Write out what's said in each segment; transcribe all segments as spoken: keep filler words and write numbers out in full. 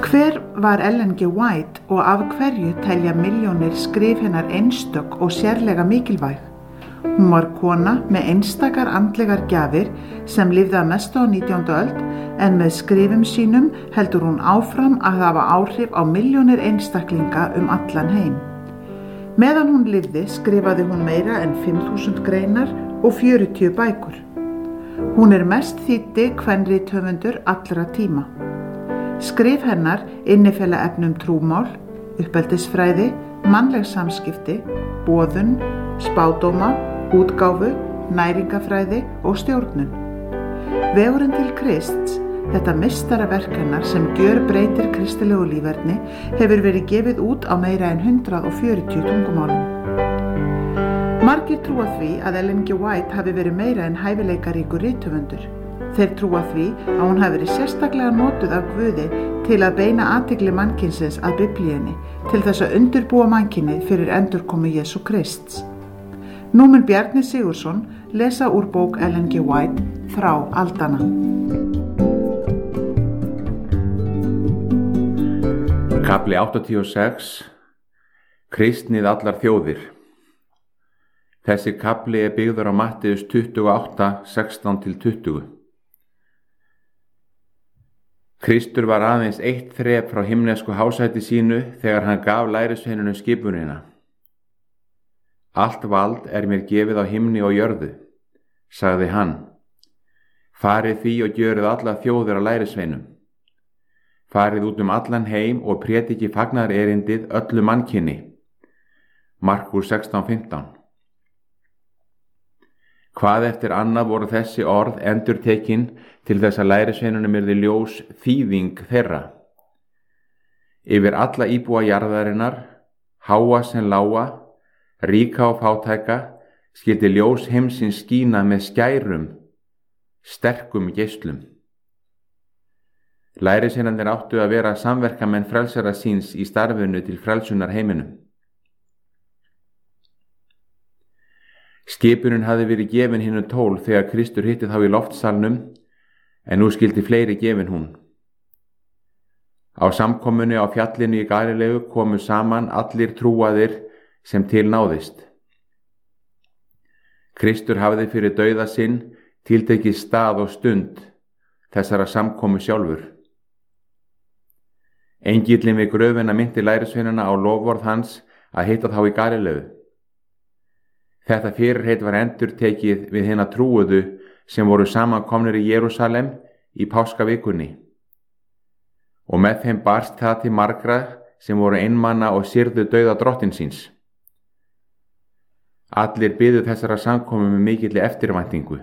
Hver var Ellen G. White og af hverju telja milljónir skrif hennar einstök og sérlega mikilvæg? Hún var kona með einstakar andlegar gjafir sem lifði að mestu á nítjándu öld en með skrifum sínum heldur hún áfram að hafa áhrif á milljónir einstaklinga um allan heim. Meðan hún lifði skrifaði hún meira en fimm þúsund greinar og fjörutíu bækur. Hún er mest þýddi kvenrithöfundur allra tíma. Skrif hennar innifela efnum trúmál, uppeldisfræði, mannleg samskipti, boðun, spádóma, útgáfu, næringafræði og stjórnun. Vegurinn til Krists, þetta meistaraverk hennar sem gjörbreytir kristilegu líferni, hefur verið gefið út á meira en hundrað og fjörutíu tungumálum. Margir trúa því að Ellen G. White hafi verið meira en hæfileikaríkur rithöfundur. Þeir trúa því að hún hafi verið sérstaklega notuð af Guði til að beina athygli mannkynsins að Biblíunni til þess að undirbúa mannkynið fyrir endurkomu Jesú Krists. Nú mun Bjarni Sigurðsson lesa úr bók Ellen G. White Þrá aldanna. Kafli áttatíu og sex. Kristnið allar þjóðir. Þessi kafli er byggður á Matteus tuttugu og átta, sextán til tuttugu. Kristur var aðeins eitt þrep frá himnesku hásæti sínu þegar hann gaf lærisveinunum skipunina. Allt vald er mér gefið á himni og jörðu, sagði hann. Farið því og gjörið alla þjóðir á lærisveinum. Farið út um allan heim og prédiki fagnaðarerindið öllu mannkyni. Markús sextán, fimmtán. Hvað eftir annað voru þessi orð endurtekin til þess að lærisveinunum yrði ljós þýðing þeirra. Yfir alla íbúa jarðarinnar, háa sem lága, ríka og fátæka, skyldi ljós heimsins skína með skærum, sterkum geislum. Lærisveinarnir áttu að vera samverkamenn frelsara síns í starfinu til frelsunar heiminum. Skipunin hafði verið gefin hinum tólf þegar Kristur hitti þá í loftsalnum, en nú skyldi fleiri gefin hún. Á samkomunni á fjallinu í Galileu komu saman allir trúaðir sem til náðist. Kristur hafði fyrir dauða sinn tiltekið stað og stund þessara samkomu sjálfur. Engillinn við gröfina minnti lærisveinana á loforð hans að hitta þá í Galileu. Þetta fyrirheit var endurtekið við hina trúuðu sem voru samankomnir í Jerúsalem í páskavikunni. Og með þeim barst það til margra sem voru einmana og syrðu dauða drottins síns. Allir biðu þessara samkomu með mikilli eftirvæntingu.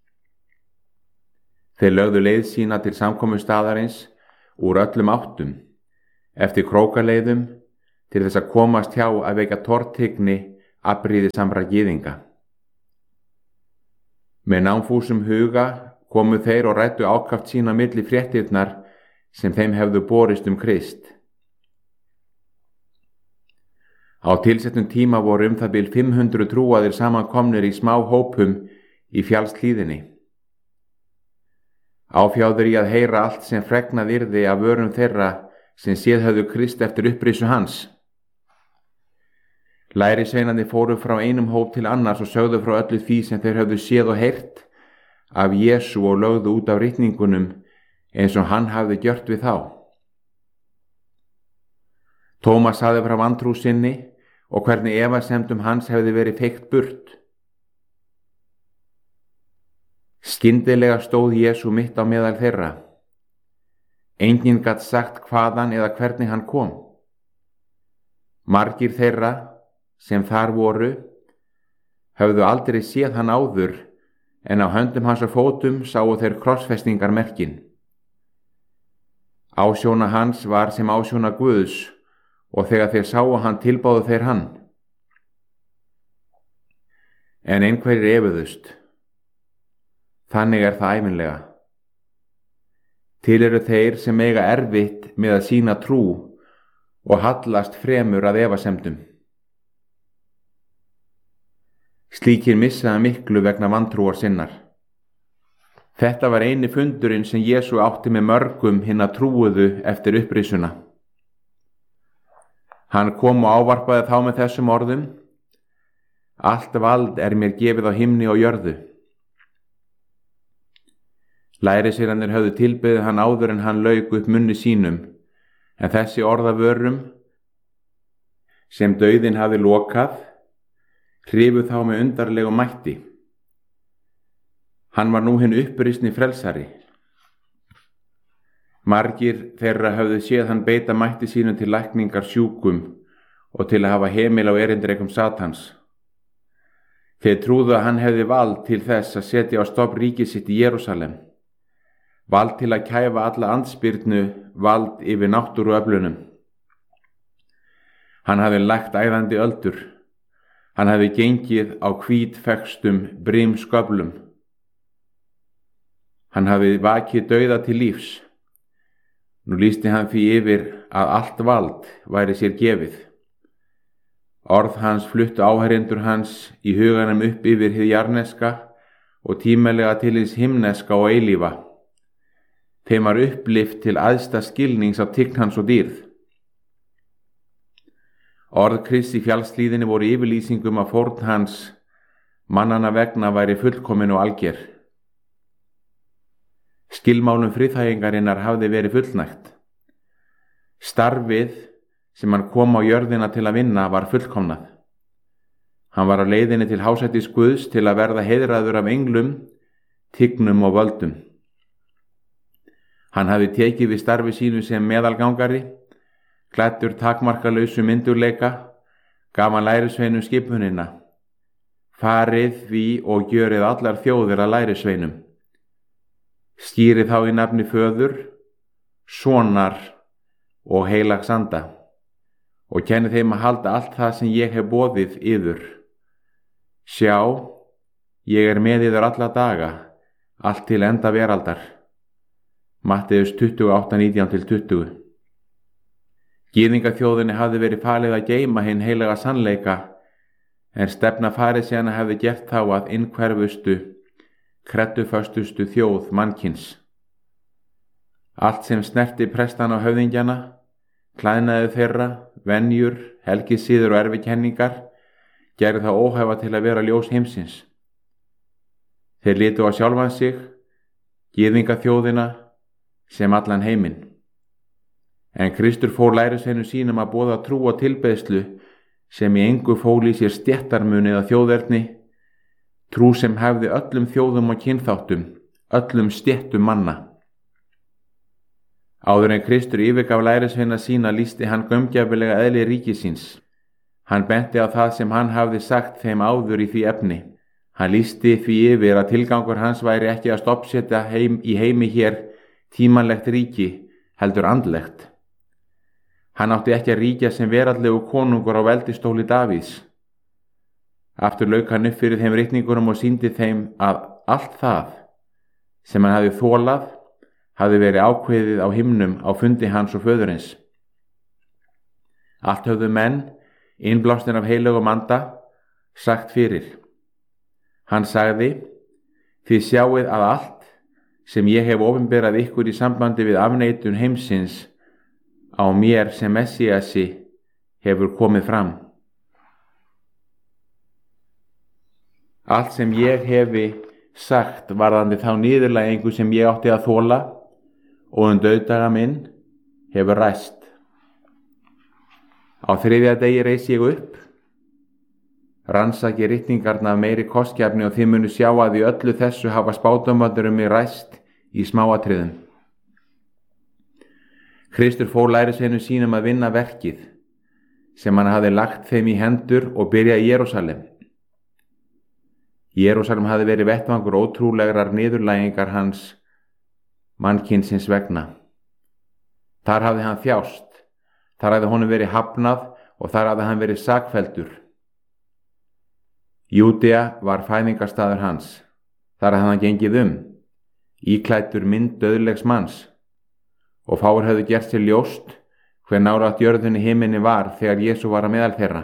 Þeir lögðu leið sína til samkomu staðarins úr öllum áttum, eftir krókaleiðum, til þess að komast hjá að vekja tortryggni afbrýði samra gyðinga. Með námfúsum huga komu þeir og ræddu ákaft sína milli fréttirnar sem þeim hefðu borist um Krist. Á tilsettum tíma voru um það bil fimm hundruð trúaðir samankomnir í smá hópum í fjallshlíðinni. Áfjáður í að heyra allt sem fregnað yrði af vörum þeirra sem séð höfðu Krist eftir upprisu hans. Lærisveinarnir fóru frá einum hóp til annars og sögðu frá öllu því sem þeir höfðu séð og heyrt af Jesú og lögðu út af ritningunum eins og hann hafði gjört við þá. Tómas sagði frá vantrú sinni og hvernig efasemdum hans hefði verið feykt burt. Skyndilega stóð Jesú mitt á meðal þeirra. Enginn gat sagt hvaðan eða hvernig hann kom. Margir þeirra sem þar voru höfðu aldrei séð hann áður, en á höndum hans og fótum sáu þeir krossfestingarmerkin. Ásjóna hans var sem ásjóna Guðs, og þegar þeir sáu hann tilbáðu þeir hann. En einhverjir efuðust. Þannig er það ævinlega. Til eru þeir sem eiga erfitt með að sýna trú og hallast fremur að efasemdum. Slíkir missaða miklu vegna vantrúar sinnar. Þetta var eini fundurinn sem Jesú átti með mörgum hinna trúuðu eftir upprisuna. Hann kom og ávarpaði þá með þessum orðum: Allt vald er mér gefið á himni og jörðu. Lærisveinarnir höfðu tilbeðið hann áður en hann lauk upp munni sínum, en þessi orðavörum sem dauðinn hafi lokað hrifu þá með undarlegu mætti. Hann var nú hinn upprisni frelsari. Margir þeirra höfðu séð hann beita mætti sínum til lækningar sjúkum og til að hafa hemil á erindrekum Satans. Þeir trúðu að hann hefði vald til þess að setja á stofn ríkið sitt í Jerúsalem, vald til að kæfa alla andspyrnu, vald yfir náttúruöflunum. Hann hafi lagt æðandi öldur, hann hafi gengið á hvítfekstum brimsköflum. Hann hafi vakið dauða til lífs. Nú lýsti hann því yfir að allt vald væri sér gefið. Orð hans fluttu áheyrendur hans í huganum upp yfir hið jarneska og tímalega til hins himneska og eilífa. Þeim var upplift til æðsta skilnings á tign hans og dýrð. Orð Krists í fjallslíðinni voru yfirlýsingum að fórn hans mannanna vegna væri fullkomin og alger. Skilmálum friðþægingarinnar hafði verið fullnægt. Starfið sem hann kom á jörðina til að vinna var fullkomnað. Hann var á leiðinni til hásættis Guðs til að verða heiðraður af englum, tignum og völdum. Hann hafði tekið við starfi sínu sem meðalgangari, klæddur takmarkalausu myndugleika, gaf hann lærisveinum skipunina: Farið því og gjörið allar þjóðir að lærisveinum. Skýrið þá í nafni Föður, Sonar og heilags anda, og kennið þeim að halda allt það sem ég hef boðið yður. Sjá, ég er með yður alla daga, allt til enda veraldar. Matteus tuttugu og átta, nítján til tuttugu. Gyðingaþjóðinni hafði verið falið að geyma hinn heilaga sannleika, en stefna farisæana hefði gert þá að innhverfustu, kredduföstustu þjóð mannkyns. Allt sem snerti prestana og höfðingjana, klæðnaði þeirra, venjur, helgisiður og erfikenningar, gerði það óhæfa til að vera ljós heimsins. Þeir litu á sjálfan sig, gyðingaþjóðina, sem allan heiminn. En Kristur fór lærisveinum sínum að boða trú og tilbeiðslu sem í engu fól í sér stéttarmun eða þjóðerni, trú sem hefði öllum þjóðum og kynþáttum, öllum stéttum manna. Áður en Kristur yfirgaf lærisveina sína lýsti hann gaumgæfilega eðli ríkisins. Hann benti á það sem hann hafði sagt þeim áður í því efni. Hann lýsti því yfir að tilgangur hans væri ekki að stoppsetja heim í heimi hér tímanlegt ríki, heldur andlegt. Hann átti ekki að ríkja sem veraldlegu konungur á veldistóli Davíðs. Aftur lauk hann upp fyrir þeim ritningunum og sýndi þeim að allt það sem hann hafði þolað hafði verið ákveðið á himnum á fundi hans og föðurins. Allt höfðu menn, innblásnir af heilögum anda, sagt fyrir. Hann sagði: Þið sjáið að allt sem ég hef opinberað ykkur í sambandi við afneitun heimsins á mér sem Messíasi hefur komið fram. Allt sem ég hefi sagt varðandi þá niðurlægingu sem ég átti að þola og um dauðdaga minn hefur ræst. Á þriðja degi reis ég upp, rannsaki ritningarna af meiri kostgæfni og þið munu sjá að í öllu þessu hafa spádómarnir um mig ræst í smáatriðum. Kristur fór lærisveinum sínum að vinna verkið sem hann hafði lagt þeim í hendur og byrja í Jerúsalem. Jerúsalem hafði verið vettvangur ótrúlegrar niðurlægingar hans mannkynsins vegna. Þar hafði hann þjást, þar hafði honum verið hafnað og þar hafði hann verið sakfelldur. Júdea var fæðingarstaður hans, þar hafði hann gengið um, íklæddur mynd dauðlegs manns, og fáir höfðu gert sér ljóst hver nálægt jörðunni himinni var þegar Jesú var að meðal þeirra.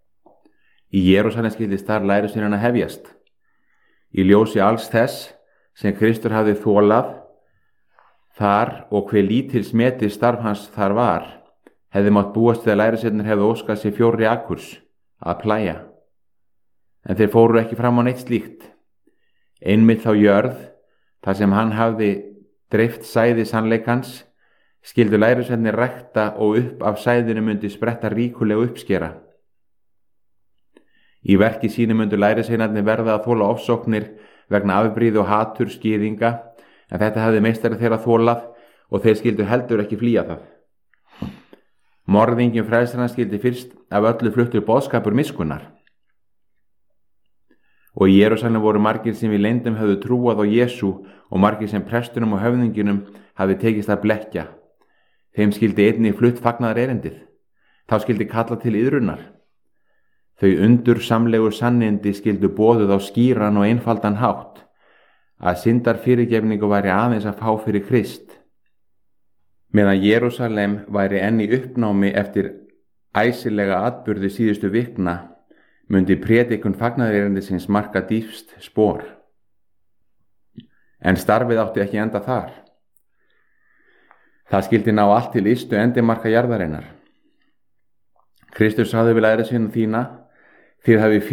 Í Jerúsalem skyldi starf lærisveinanna hefjast. Í ljósi alls þess sem Kristur hafði þolað þar og hve lítil smeti starf hans þar var, hefði mátt búast við að lærisveinarnir hefði óskað sér fjóri akurs að plæja. En þeir fóru ekki fram á neitt slíkt. Einmitt þá jörð, þar sem hann hafði dreift sæði sannleikans, skyldu lærisveinarnir rækta og upp af sæðinu myndi spretta ríkulega uppskera. Í verki sínu myndu lærisveinarnir verða að þola ofsóknir vegna afbrýði og hatur skýðinga, en þetta hafði meistari þeirra þolað og þeir skyldu heldur ekki flýja það. Morðingjum frelsarana skyldi fyrst af öllu fluttur boðskapur miskunnar. Og í Jerúsalem voru margir sem í leyndum höfðu trúað á Jesú og margir sem prestunum og höfðingjunum hafði tekist að blekkja. Þeim skyldi einnig flutt fagnaðar erindið. Þá skyldi kalla til iðrunar. Þau undursamlegu sannindi skyldu boðuð á skýran og einfaldan hátt, að syndar fyrirgefningu væri aðeins að fá fyrir Krist. Meðan Jerúsalem væri enn í uppnámi eftir æsilega atburði síðustu vikna, mundi prédikun fagnaðarerindisins marka dýpst spor. En starfið átti ekki enda þar. Það skyldi ná allt til ystu endimarka jarðarinnar. Kristus sagði við lærisveinum þína: þið hafið